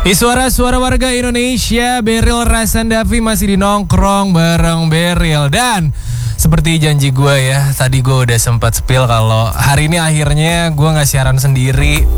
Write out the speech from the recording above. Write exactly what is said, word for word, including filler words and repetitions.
Di suara-suara warga Indonesia, Beril Rasandavi masih di nongkrong bareng Beril. Dan seperti janji gue ya, tadi gue udah sempat spill kalau hari ini akhirnya gue gak siaran sendiri.